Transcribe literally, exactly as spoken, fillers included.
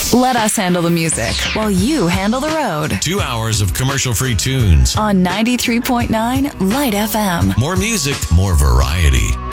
Let us handle the music while you handle the road. Two hours of commercial-free tunes on ninety-three point nine Light F M. More music, more variety.